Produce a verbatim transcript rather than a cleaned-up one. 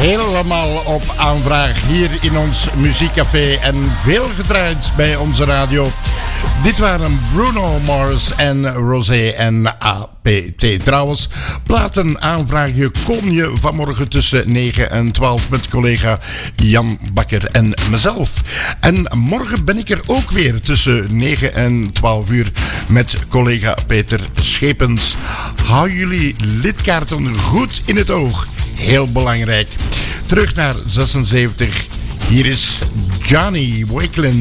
helemaal op aanvraag hier in ons muziekcafé en veel gedraaid bij onze radio. Dit waren Bruno Mars en Rosé en A P T. Trouwens, platen aanvragen kom je vanmorgen tussen negen en twaalf met collega Jan Bakker en mezelf. En morgen ben ik er ook weer tussen negen en twaalf uur met collega Peter Schepens. Hou jullie lidkaarten goed in het oog. Heel belangrijk. Terug naar zesenzeventig. Hier is Johnny Wakelin.